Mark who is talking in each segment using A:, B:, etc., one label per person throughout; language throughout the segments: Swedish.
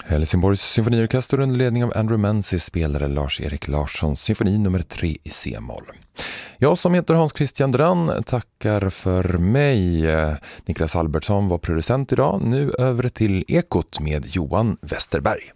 A: Helsingborgs symfoniorkester under ledning av Andrew Menzies spelade Lars-Erik Larssons symfoni nummer 3 i C-moll. Jag som heter Hans Christian Dran tackar för mig. Niklas Albertsson var producent idag. Nu över till Ekot med Johan Westerberg.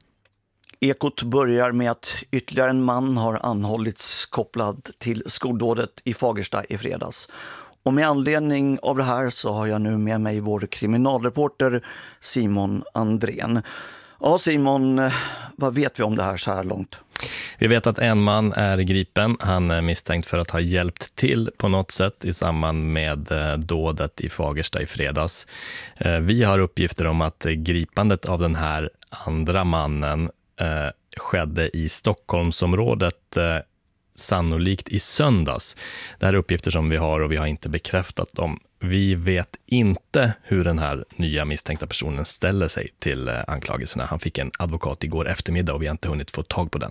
B: Ekot börjar med att ytterligare en man har anhållits kopplad till skoldådet i Fagersta i fredags. Och med anledning av det här så har jag nu med mig vår kriminalreporter Simon Andrén. Ja Simon, vad vet vi om det här så här långt?
C: Vi vet att en man är gripen. Han är misstänkt för att ha hjälpt till på något sätt i samband med dådet i Fagersta i fredags. Vi har uppgifter om att gripandet av den här andra mannen skedde i Stockholmsområdet sannolikt i söndags. Det här är uppgifter som vi har och vi har inte bekräftat dem. Vi vet inte hur den här nya misstänkta personen ställer sig till anklagelserna. Han fick en advokat igår eftermiddag och vi har inte hunnit få tag på den.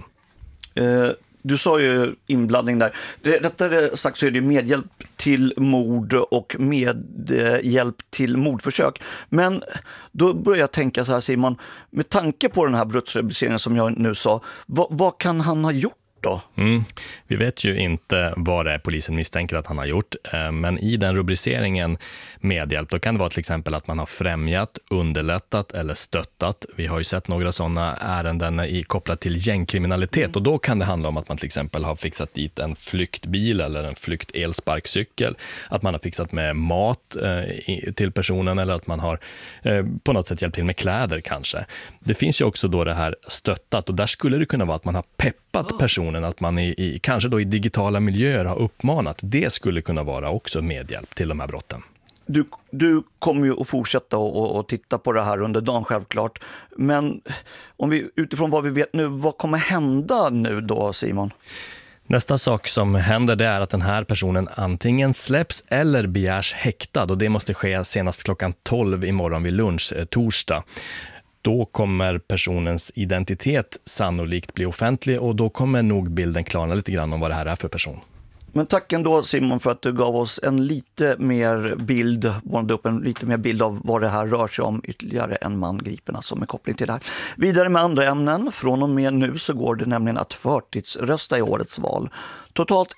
B: Du sa ju inblandning där. Rättare sagt så är det medhjälp till mord och medhjälp till mordförsök. Men då börjar jag tänka så här Simon, med tanke på den här brottsrubriceringen som jag nu sa, vad kan han ha gjort då?
C: Vi vet ju inte vad det är polisen misstänker att han har gjort, men i den rubriceringen medhjälp, då kan det vara till exempel att man har främjat, underlättat eller stöttat. Vi har ju sett några sådana ärenden kopplat till gängkriminalitet och då kan det handla om att man till exempel har fixat dit en flyktbil eller en flyktelsparkcykel, att man har fixat med mat till personen eller att man har på något sätt hjälpt till med kläder kanske. Det finns ju också då det här stöttat och där skulle det kunna vara att man har peppat personen, att man kanske då i digitala miljöer har uppmanat. Det skulle kunna vara också medhjälp till de här brotten.
B: Du kommer ju att fortsätta och titta på det här under dagen självklart. Men om vi utifrån vad vi vet nu, vad kommer hända nu då Simon?
C: Nästa sak som händer det är att den här personen antingen släpps eller begärs häktad och det måste ske senast klockan 12 imorgon vid lunch, torsdag. Då kommer personens identitet sannolikt bli offentlig och då kommer nog bilden klarna lite grann om vad det här är för person.
B: Men tack ändå Simon för att du gav oss en lite mer bild, målade upp en lite mer bild av vad det här rör sig om, ytterligare en man gripen som är koppling till det här. Vidare med andra ämnen, från och med nu så går det nämligen att förtidsrösta i årets val. Totalt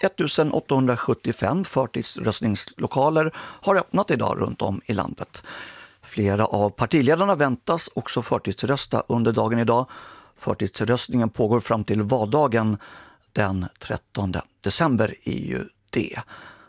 B: 1875 förtidsröstningslokaler har öppnat idag runt om i landet. Flera av partiledarna väntas också förtidsrösta under dagen idag. Förtidsröstningen pågår fram till valdagen den 13 december är ju det.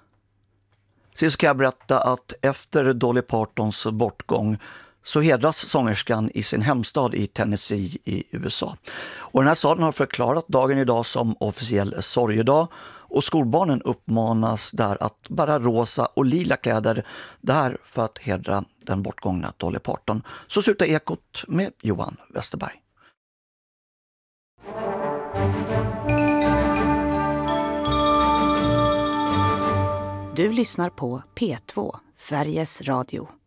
B: Sist ska jag berätta att efter Dolly Partons bortgång så hedras sångerskan i sin hemstad i Tennessee i USA. Och den här staden har förklarat dagen idag som officiell sorgedag och skolbarnen uppmanas där att bära rosa och lila kläder där för att hedra den bortgångna Dolly Parton. Så slutar Ekot med Johan Westerberg.
D: Du lyssnar på P2, Sveriges Radio.